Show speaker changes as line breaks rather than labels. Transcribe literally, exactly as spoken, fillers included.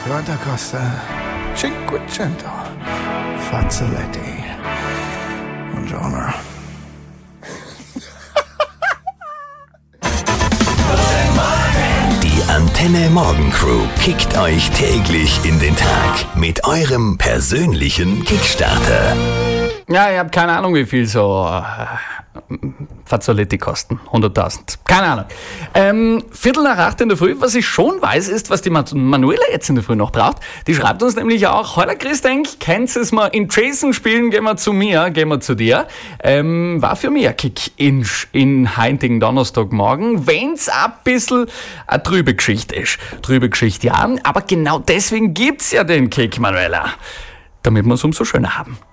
Pronta Costa, Cinquecento, Fazzoletti. Buongiorno.
Die Antenne Morgen Crew kickt euch täglich in den Tag mit eurem persönlichen Kickstarter.
Ja, ich habe keine Ahnung, wie viel so äh, Fazzoletti kosten. hunderttausend. Keine Ahnung. Ähm, Viertel nach acht in der Früh. Was ich schon weiß, ist, was die Manuela jetzt in der Früh noch braucht. Die schreibt uns nämlich auch, heute Christdenk, kennst du es mal in Jason spielen, gehen wir zu mir, gehen wir zu dir. Ähm, war für mich ein Kick in, in heutigen Donnerstagmorgen, wenn's ein bisschen eine trübe Geschichte ist. Trübe Geschichte, ja, aber genau deswegen gibt's ja den Kick, Manuela. Damit wir es umso schöner haben.